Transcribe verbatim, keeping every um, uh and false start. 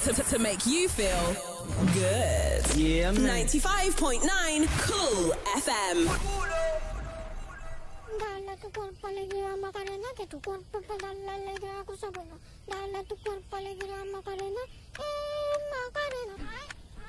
to, to, to make you feel good. Yeah, man. ninety-five point nine Cool F M. Dale tu cuerpo alegría, Macarena, que tu cuerpo para darle alegría a cosa buena.